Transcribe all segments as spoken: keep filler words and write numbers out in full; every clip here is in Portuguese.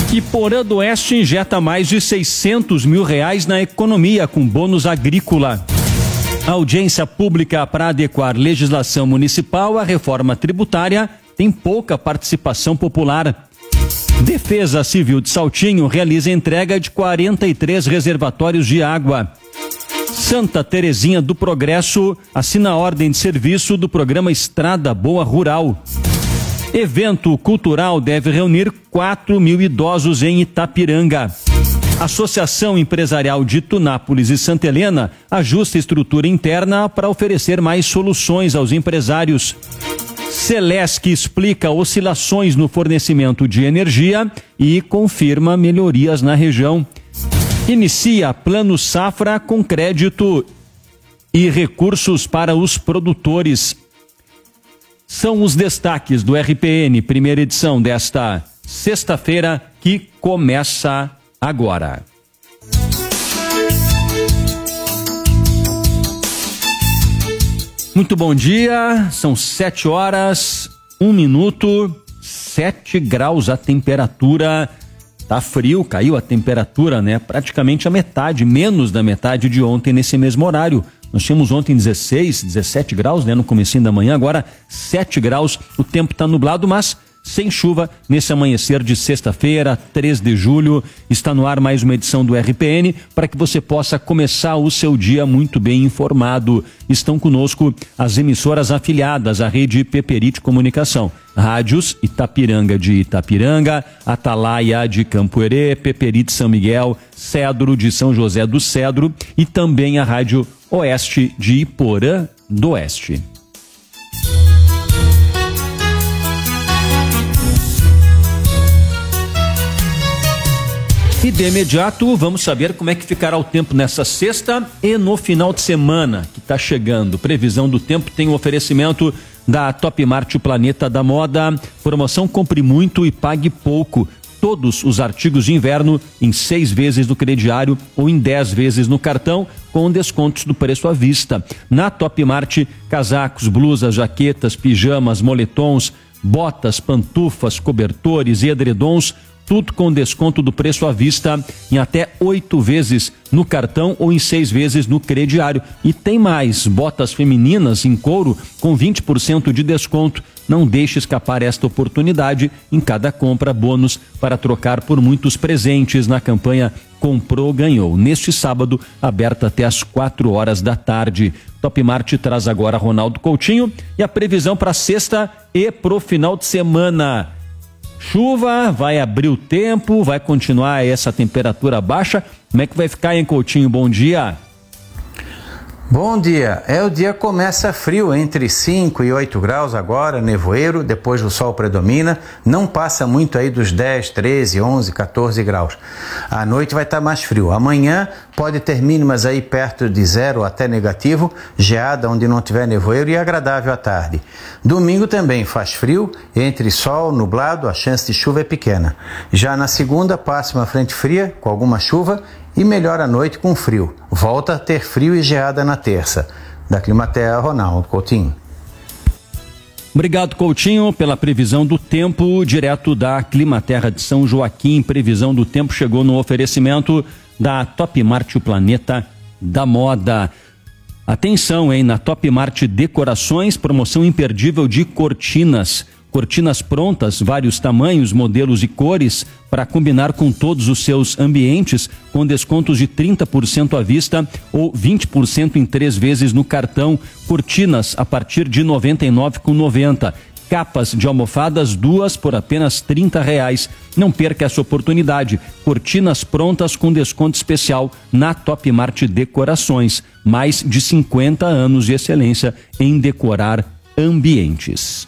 Iporã do Oeste injeta mais de seiscentos mil reais na economia com bônus agrícola. A audiência pública para adequar legislação municipal à reforma tributária tem pouca participação popular. Defesa Civil de Saltinho realiza entrega de quarenta e três reservatórios de água. Santa Terezinha do Progresso assina a ordem de serviço do programa Estrada Boa Rural. Evento cultural deve reunir quatro mil idosos em Itapiranga. Associação Empresarial de Tunápolis e Santa Helena ajusta a estrutura interna para oferecer mais soluções aos empresários. Celesc explica oscilações no fornecimento de energia e confirma melhorias na região. Inicia Plano Safra com crédito e recursos para os produtores. São os destaques do R P N, primeira edição desta sexta-feira, que começa agora. Muito bom dia, são sete horas, um minuto, sete graus a temperatura. Tá frio, caiu a temperatura, né? Praticamente a metade, menos da metade de ontem nesse mesmo horário. Nós tínhamos ontem dezesseis, dezessete graus, né? No comecinho da manhã, agora sete graus. O tempo tá nublado, mas sem chuva nesse amanhecer de sexta-feira, três de julho. Está no ar mais uma edição do R P N para que você possa começar o seu dia muito bem informado. Estão conosco as emissoras afiliadas à rede Peperite Comunicação. Rádios Itapiranga de Itapiranga, Atalaia de Campo Herê, Peperite São Miguel, Cedro de São José do Cedro e também a Rádio Oeste de Iporã do Oeste. E de imediato vamos saber como é que ficará o tempo nessa sexta e no final de semana que está chegando. Previsão do tempo tem o um oferecimento da Top Mart, o Planeta da Moda. Promoção Compre Muito e Pague Pouco. Todos os artigos de inverno em seis vezes no crediário ou em dez vezes no cartão, com descontos do preço à vista. Na Top Mart, casacos, blusas, jaquetas, pijamas, moletons, botas, pantufas, cobertores e edredons, tudo com desconto do preço à vista em até oito vezes no cartão ou em seis vezes no crediário. E tem mais, botas femininas em couro com vinte por cento de desconto. Não deixe escapar esta oportunidade. Em cada compra, bônus para trocar por muitos presentes na campanha Comprou, Ganhou. Neste sábado, aberta até às quatro horas da tarde. Top Mart traz agora Ronaldo Coutinho e a previsão para sexta e pro final de semana. Chuva, vai abrir o tempo, vai continuar essa temperatura baixa. Como é que vai ficar, hein, Coutinho? Bom dia. Bom dia. É, o dia começa frio, entre cinco e oito graus agora, nevoeiro, depois o sol predomina, não passa muito aí dos dez, treze, onze, quatorze graus. À noite vai estar mais frio. Amanhã pode ter mínimas aí perto de zero até negativo, geada onde não tiver nevoeiro e agradável à tarde. Domingo também faz frio, entre sol, nublado, a chance de chuva é pequena. Já na segunda passa uma frente fria com alguma chuva e melhora a noite com frio. Volta a ter frio e geada na terça. Da Climaterra, Ronaldo Coutinho. Obrigado, Coutinho, pela previsão do tempo, direto da Climaterra de São Joaquim. Previsão do tempo chegou no oferecimento da Top Mart, o Planeta da Moda. Atenção, hein? Na Top Mart Decorações, promoção imperdível de cortinas. Cortinas prontas, vários tamanhos, modelos e cores, para combinar com todos os seus ambientes, com descontos de trinta por cento à vista ou vinte por cento em três vezes no cartão. Cortinas a partir de noventa e nove reais e noventa centavos. Capas de almofadas, duas por apenas trinta reais. Não perca essa oportunidade. Cortinas prontas com desconto especial na Top Mart Decorações. Mais de cinquenta anos de excelência em decorar ambientes.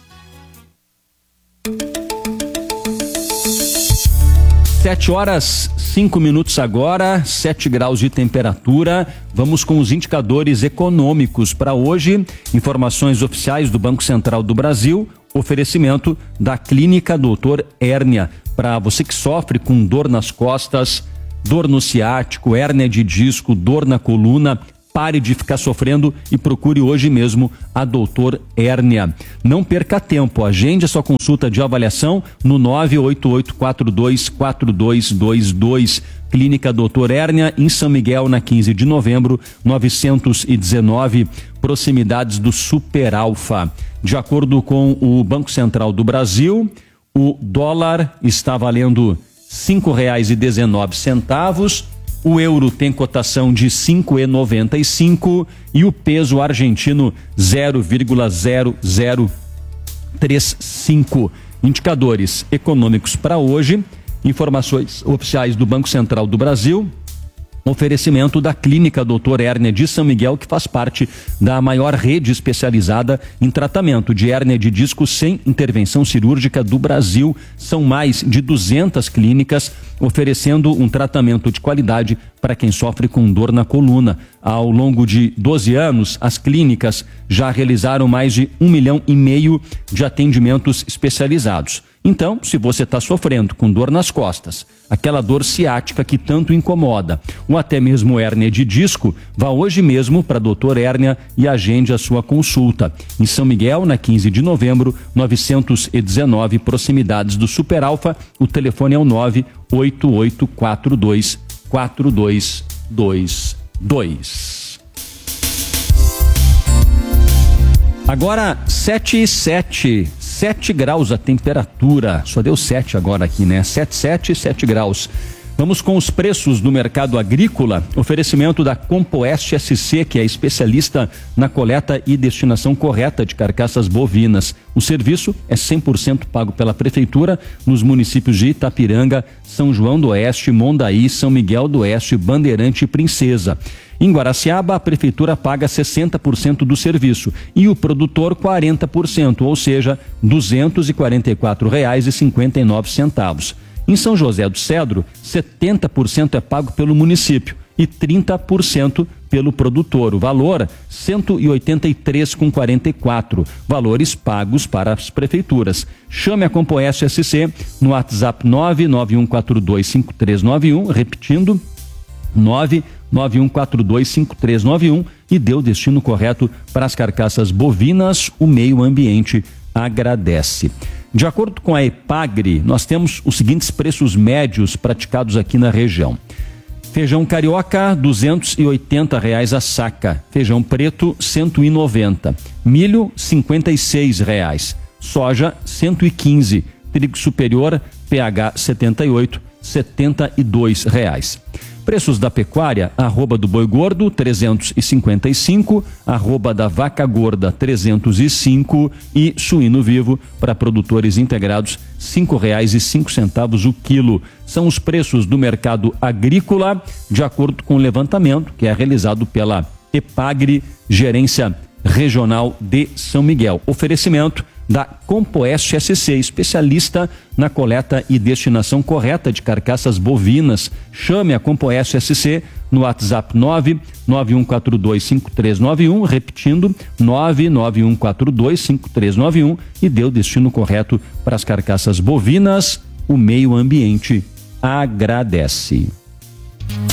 Sete horas, cinco minutos agora, sete graus de temperatura. Vamos com os indicadores econômicos para hoje. Informações oficiais do Banco Central do Brasil. Oferecimento da Clínica doutor Hérnia. Para você que sofre com dor nas costas, dor no ciático, hérnia de disco, dor na coluna, pare de ficar sofrendo e procure hoje mesmo a doutor Hérnia. Não perca tempo, agende a sua consulta de avaliação no nove oito oito quatro dois quatro dois dois dois. Clínica doutor Hérnia, em São Miguel, na quinze de novembro, novecentos e dezenove, proximidades do Super Alfa. De acordo com o Banco Central do Brasil, o dólar está valendo cinco reais e dezenove centavos, o euro tem cotação de cinco reais e noventa e cinco e o peso argentino zero vírgula zero zero três cinco. Indicadores econômicos para hoje, informações oficiais do Banco Central do Brasil, oferecimento da Clínica doutor Hérnia de São Miguel, que faz parte da maior rede especializada em tratamento de hérnia de disco sem intervenção cirúrgica do Brasil. São mais de duzentas clínicas oferecendo um tratamento de qualidade para quem sofre com dor na coluna. Ao longo de doze anos, as clínicas já realizaram mais de um milhão e meio de atendimentos especializados. Então, se você está sofrendo com dor nas costas, aquela dor ciática que tanto incomoda, ou até mesmo hérnia de disco, vá hoje mesmo para a doutor Hérnia e agende a sua consulta. Em São Miguel, na quinze de novembro, novecentos e dezenove, proximidades do Super Alfa. O telefone é o nove oito oito quatro dois quatro dois dois dois. Agora, sete e sete. sete graus a temperatura, só deu sete agora aqui, né? sete, sete, sete graus. Vamos com os preços do mercado agrícola. Oferecimento da Compoeste S C, que é especialista na coleta e destinação correta de carcaças bovinas. O serviço é cem por cento pago pela Prefeitura nos municípios de Itapiranga, São João do Oeste, Mondaí, São Miguel do Oeste, Bandeirante e Princesa. Em Guaraciaba, a Prefeitura paga sessenta por cento do serviço e o produtor quarenta por cento, ou seja, duzentos e quarenta e quatro reais e cinquenta e nove centavos. Em São José do Cedro, setenta por cento é pago pelo município e trinta por cento pelo produtor. O valor, cento e oitenta e três reais e quarenta e quatro centavos. Valores pagos para as prefeituras. Chame a Compoeste S C no WhatsApp nove nove um quatro dois cinco três nove um, repetindo, nove nove um quatro dois cinco três nove um, e dê o destino correto para as carcaças bovinas. O meio ambiente agradece. De acordo com a Epagre, nós temos os seguintes preços médios praticados aqui na região. Feijão carioca, duzentos e oitenta reais a saca. Feijão preto, cento e noventa. Milho, cinquenta e seis reais. Soja, cento e quinze. Trigo superior, P H setenta e oito, setenta e dois reais. Preços da pecuária: arroba do boi gordo trezentos e cinquenta e cinco, arroba da vaca gorda trezentos e cinco e suíno vivo para produtores integrados cinco reais e cinco centavos o quilo. São os preços do mercado agrícola de acordo com o levantamento que é realizado pela Epagre, Gerência Regional de São Miguel. Oferecimento da Compoeste S C, especialista na coleta e destinação correta de carcaças bovinas. Chame a Compoeste S C no WhatsApp nove nove um quatro dois cinco três nove um, repetindo, nove nove um quatro dois cinco três nove um, e dê o destino correto para as carcaças bovinas. O meio ambiente agradece.